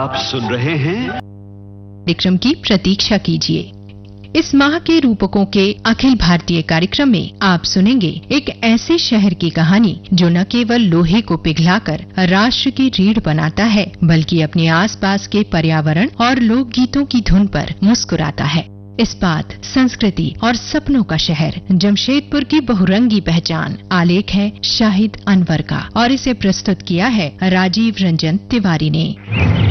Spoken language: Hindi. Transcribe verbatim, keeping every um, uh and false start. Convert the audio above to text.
आप सुन रहे हैं कार्यक्रम की प्रतीक्षा कीजिए। इस माह के रूपकों के अखिल भारतीय कार्यक्रम में आप सुनेंगे एक ऐसे शहर की कहानी जो न केवल लोहे को पिघलाकर राष्ट्र की रीढ़ बनाता है, बल्कि अपने आसपास के पर्यावरण और लोक गीतों की धुन पर मुस्कुराता है। इस्पात, संस्कृति और सपनों का शहर जमशेदपुर की बहुरंगी पहचान आलेख है शाहिद अनवर का और इसे प्रस्तुत किया है राजीव रंजन तिवारी ने।